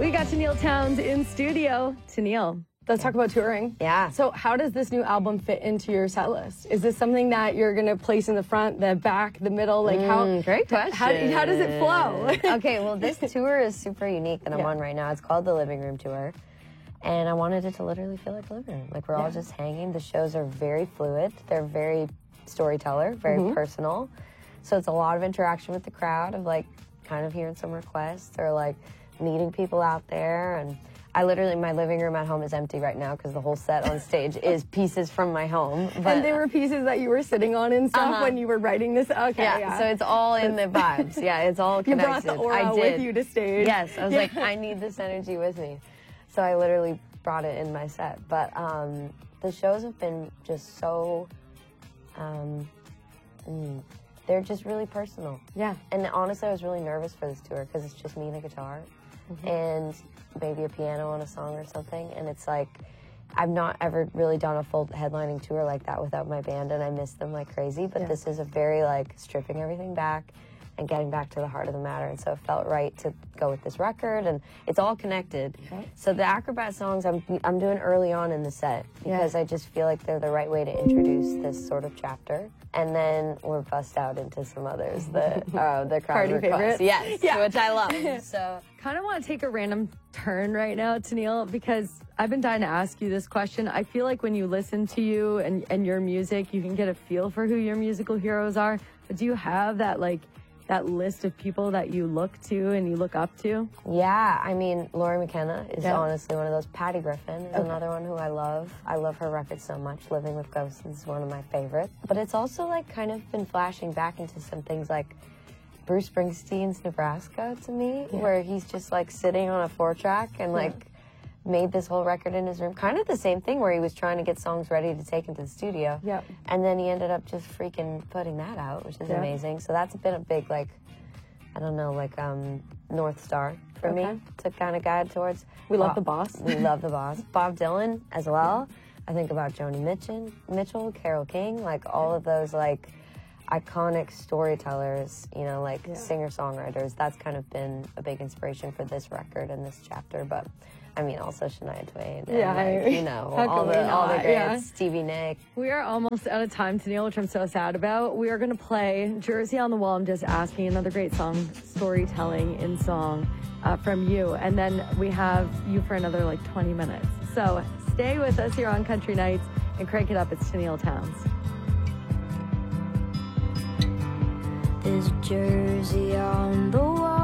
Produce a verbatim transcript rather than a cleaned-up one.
We got Tenille Townes in studio. Tenille, let's talk about touring. Yeah. So how does this new album fit into your set list? Is this something that you're going to place in the front, the back, the middle? Like how? Mm, great question. How, how does it flow? Okay, well, this tour is super unique that I'm Yeah. on right now. It's called the Living Room Tour. And I wanted it to literally feel like a living room. Like we're all Yeah. just hanging. The shows are very fluid. They're very storyteller, very Mm-hmm. personal. So it's a lot of interaction with the crowd of like kind of hearing some requests or like meeting people out there. And I literally, my living room at home is empty right now because the whole set on stage is pieces from my home. But And they were pieces that you were sitting on and stuff Uh-huh. when you were writing this. Okay, yeah, yeah. so it's all in the vibes. Yeah, it's all you connected. brought the aura I did. with you to stage. Yes, I was Yeah. like, I need this energy with me. So I literally brought it in my set. But um, the shows have been just so, um, mm, they're just really personal. Yeah. And honestly, I was really nervous for this tour because it's just me and a guitar Mm-hmm. and maybe a piano on a song or something. And it's like, I've not ever really done a full headlining tour like that without my band, and I miss them like crazy. But Yeah. this is a very like stripping everything back and getting back to the heart of the matter. And so it felt right to go with this record, and it's all connected. Okay. So the Acrobat songs I'm I'm doing early on in the set because Yeah. I just feel like they're the right way to introduce this sort of chapter. And then we're bust out into some others that uh, the crowd Party requests. favorites? Yes, Yeah. which I love. So Kind of want to take a random turn right now, Tenille, because I've been dying to ask you this question. I feel like when you listen to you and, and your music, you can get a feel for who your musical heroes are. But do you have that, like, that list of people that you look to and you look up to? yeah, I mean, Laurie McKenna is Yeah. honestly one of those. Patty Griffin is Okay. another one who I love. I love her record so much. Living with Ghosts is one of my favorites. But it's also like kind of been flashing back into some things like Bruce Springsteen's Nebraska to me, Yeah. where he's just like sitting on a four track and like made this whole record in his room. Kind of the same thing where he was trying to get songs ready to take into the studio. Yep. And then he ended up just freaking putting that out, which is Yeah. amazing. So that's been a big like, I don't know, like um, North Star for Okay. me to kind of guide towards. We love Bob- the boss. We love the boss. Bob Dylan as well. I think about Joni Mitchell, Mitchell, Carole King, like all of those like iconic storytellers, you know, like Yeah. singer-songwriters. That's kind of been a big inspiration for this record and this chapter. But I mean, also Shania Twain. And, Yeah, like, I- you know, how all could the we all the not? greats. Yeah. Stevie Nicks. We are almost out of time, Tenille, which I'm so sad about. We are going to play Jersey on the Wall. I'm just asking another great song, storytelling in song uh, from you. And then we have you for another like twenty minutes. So stay with us here on Country Nights and crank it up. It's Tenille Townes. There's Jersey on the wall.